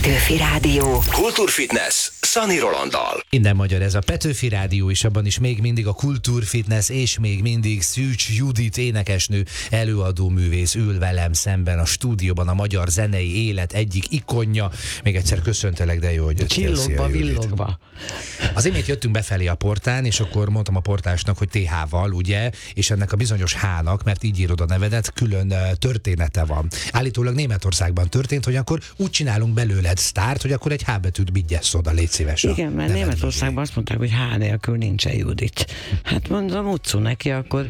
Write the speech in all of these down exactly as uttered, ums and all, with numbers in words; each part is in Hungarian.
Petőfi Rádió. Kultúrfitness Szani Rolanddal. Minden magyar ez a Petőfi Rádió, és abban is még mindig a Kultúrfitness, és még mindig Szűcs Judit énekesnő, előadó művész ül velem szemben a stúdióban, a magyar zenei élet egyik ikonja. Még egyszer köszöntelek, de jó, hogy jöttél. Csillogva, villogva. Az imént jöttünk befelé a portán, és akkor mondtam a portásnak, hogy té há-val, ugye, és ennek a bizonyos H-nak, mert így írod a nevedet, külön története van. Állítólag Németországban történt, hogy akkor úgy csinálunk belőled sztárt, hogy akkor egy H betűt bigyessz oda, légy szíves. Igen, mert Németországban azt mondták, hogy H nélkül nincsen Judit. Hát mondom, utcú neki, akkor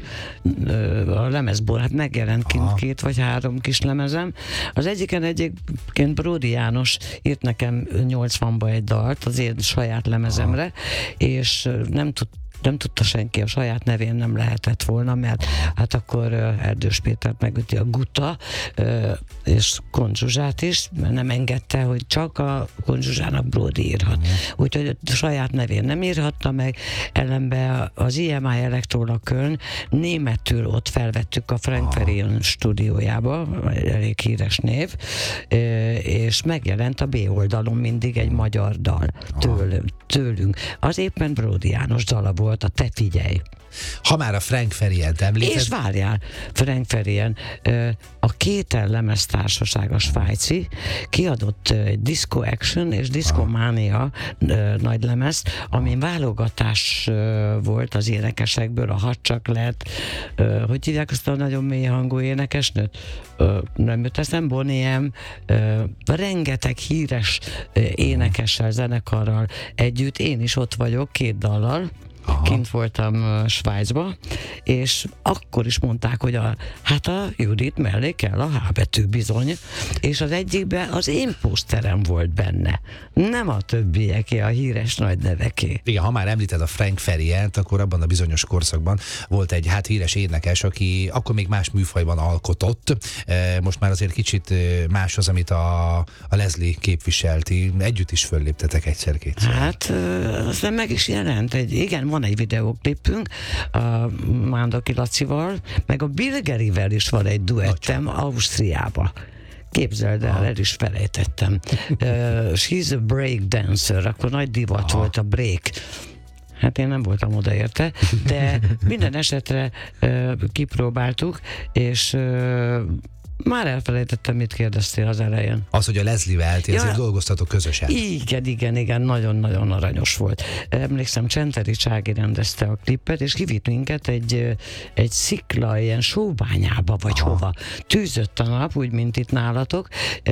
a lemezból hát megjelent kint két vagy három kis lemezem. Az egyiken egyébként Bródi János írt nekem nyolcvanban egy dalt az én saját lemezemre, Aha. és nem tud nem tudta senki, a saját nevén nem lehetett volna, mert hát akkor Erdős Pétert megüti a Guta, és Konzsuzsát is, mert nem engedte, hogy csak a Konzsuzsának Bródi írhat. Uh-huh. Úgyhogy a saját nevén nem írhatta meg, ellenben az i em i Elektrolakön németül ott felvettük a Frank Farian stúdiójába, elég híres név, és megjelent a B oldalon mindig egy magyar dal tőlünk. tőlünk. Az éppen Bródi János dala volt, a Te figyelj. Ha már a Frank Fariant említed... És várjál, Frank Farian, a Kétel lemeztársaság, a svájci, kiadott egy Disco Action és Disco Mania nagy lemezt, amin válogatás volt az énekesekből, a Hadd csak lett, hogy hívják azt a nagyon mély hangú énekesnőt? Nem jut eszem, Bonnie M, rengeteg híres énekessel, zenekarral együtt, én is ott vagyok két dallal. Aha. Kint voltam uh, Svájcba, és akkor is mondták, hogy a, hát a Judit mellé kell a H betű bizony, és az egyikben az én poszterem volt benne, nem a többieké, a híres nagy neveké. Igen, ha már említed a Frank Fariant, akkor abban a bizonyos korszakban volt egy hát híres énekes, aki akkor még más műfajban alkotott, most már azért kicsit más az, amit a, a Leslie képviselti, együtt is fölléptetek egyszer-kétszer. Hát aztán meg is jelent, egy, igen, van egy videóklipünk a Mándoki Lacival, meg a Bill Garyvel is van egy duettem Ausztriába. Képzeld el, Aha. el is felejtettem. uh, She's a break dancer, akkor nagy divat Aha. volt a break. Hát én nem voltam odaérte, de minden esetre uh, kipróbáltuk, és uh, már elfelejtettem, mit kérdeztél az elején. Az, hogy a Leslie-vel ti ja, azért dolgoztatok közösen. Igen, igen, igen, nagyon-nagyon aranyos volt. Emlékszem, Csenteri Csági rendezte a klippet, és kivitt minket egy, egy szikla, ilyen sóbányába, vagy Aha. hova. Tűzött a nap, úgy, mint itt nálatok.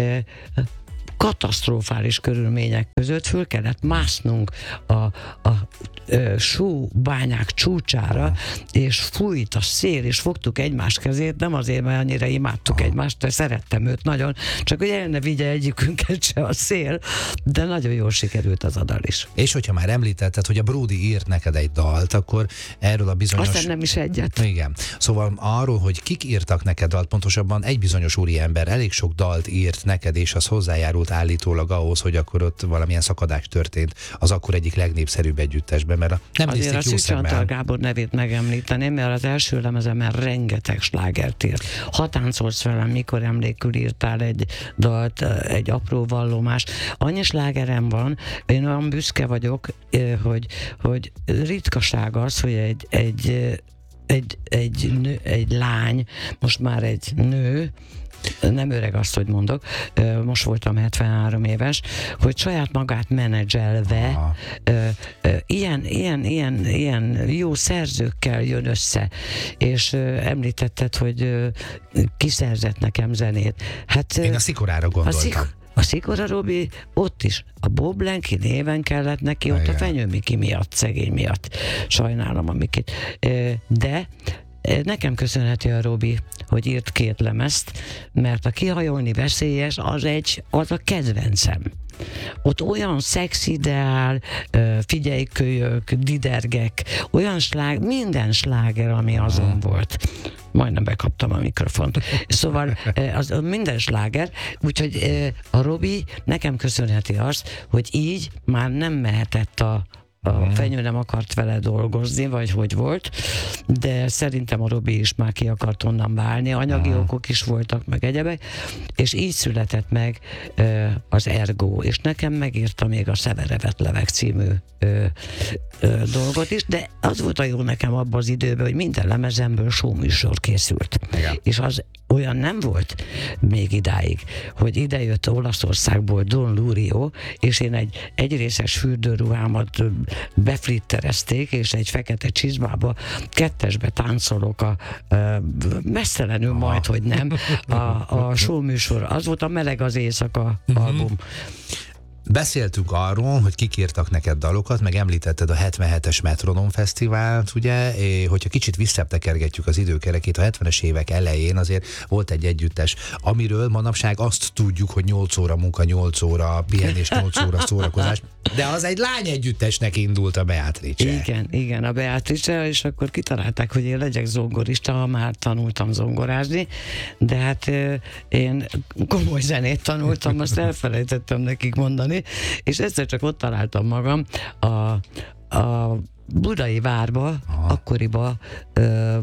Katasztrofális körülmények között föl kellett másznunk a, a, a só bányák csúcsára, és fújt a szél, és fogtuk egymás kezét, nem azért, mert annyira imádtuk Aha. egymást, de szerettem őt nagyon, csak hogy el ne vigye egyikünket se a szél, de nagyon jól sikerült az a dal is. És hogyha már említetted, hogy a Bródi írt neked egy dalt, akkor erről a bizonyos... Aztán nem is egyet. Igen. Szóval arról, hogy kik írtak neked dalt, pontosabban egy bizonyos úriember elég sok dalt írt neked, és az hozzájárult állítólag ahhoz, hogy akkor ott valamilyen szakadás történt az akkor egyik legnépszerűbb együttesben, mert a nem azért a Szűcs Antal Gábor nevét megemlíteném, mert az első lemezemen rengeteg slágert írt. Ha táncolsz velem, mikor emlékül írtál egy dalt, egy apró vallomás. Annyi slágerem van, én olyan büszke vagyok, hogy, hogy ritkaság az, hogy egy, egy, egy, egy, nő, egy lány, most már egy nő, nem öreg azt, hogy mondok, most voltam hetvenhárom éves, hogy saját magát menedzselve ilyen, ilyen, ilyen, ilyen jó szerzőkkel jön össze, és említetted, hogy kiszerzett nekem zenét. Hát, én a Szikorára gondoltam. A, szik- a Szikora Robi ott is, a Bob Lenki néven kellett neki, ott a Fenyő Miki miatt, szegény miatt. Sajnálom a Mikit. De nekem köszönheti a Robi, hogy írt két lemezt, mert a Kihajolni veszélyes, az egy, az a kedvencem. Ott olyan szexideál, figyelj kölyök, didergek, olyan slág, minden sláger, ami azon volt. Majdnem bekaptam a mikrofont. Szóval az, az minden sláger, úgyhogy a Robi nekem köszönheti azt, hogy így már nem mehetett a a Fenyő nem akart vele dolgozni, vagy hogy volt, de szerintem a Robi is már ki akart onnan válni, anyagi uh-huh. okok is voltak, meg egyebek, és így született meg ö, az Ergo, és nekem megírta még a Szeverevet Levek című ö, ö, dolgot is, de az volt a jó nekem abban az időben, hogy minden lemezemből showműsor készült. Igen. És az olyan nem volt még idáig, hogy idejött Olaszországból Don Lurio, és én egy egyrészes fürdőruhámat beflitterezték, és egy fekete csizmába kettesbe táncolok a, a messzelenül ah. majd, hogy nem, a, a showműsor. Az volt a Meleg az éjszaka mm-hmm. album. Beszéltünk arról, hogy kik írtak neked dalokat, meg említetted a hetvenhetes Metronom Fesztivált, ugye, és hogyha kicsit visszatekergetjük az időkerekét, a hetvenes évek elején azért volt egy együttes, amiről manapság azt tudjuk, hogy nyolc óra munka, nyolc óra pihenés, nyolc óra szórakozás, de az egy lány együttesnek indult a Beatrice. Igen, igen, a Beatrice, és akkor kitalálták, hogy én legyek zongorista, ha már tanultam zongorázni, de hát én komoly zenét tanultam, azt elfelejtettem nekik mondani, és egyszer csak ott találtam magam a, a Budai várba, aha. akkoriban ö,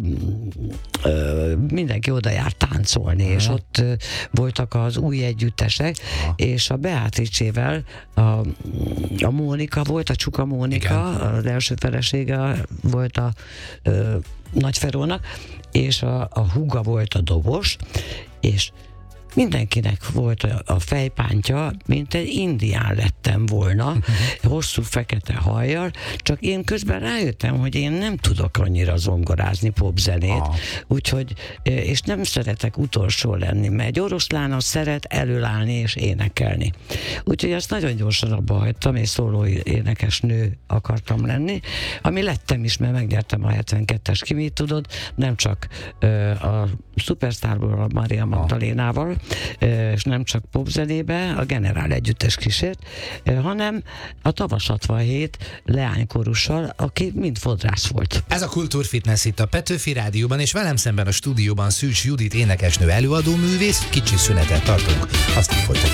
ö, mindenki oda járt táncolni, aha. és ott ö, voltak az új együttesek, aha. és a Beatrice-vel a, a Mónika volt, a Csuka Mónika, igen. az első felesége volt a ö, Nagyferónak, és a, a húga volt a dobos, és mindenkinek volt a fejpántja, mint egy indián lettem volna, hosszú fekete hajjal, csak én közben rájöttem, hogy én nem tudok annyira zongorázni popzenét, ah. úgyhogy, és nem szeretek utolsó lenni, mert egy oroszlán az szeret előállni és énekelni. Úgyhogy ezt nagyon gyorsan abba hagytam, és szóló énekes nő akartam lenni, ami lettem is, mert megnyertem a hetvenkettes Ki mit tudod, nem csak a Superstarból, a Mária Magdalénával, és nem csak popzenébe, a Generál együttes kísért, hanem a Tavas hatvanhét leánykorussal, aki mind fodrász volt. Ez a Kultúrfitness itt a Petőfi Rádióban, és velem szemben a stúdióban Szűcs Judit énekesnő előadó művész, kicsi szünetet tartunk, azt folytatjuk.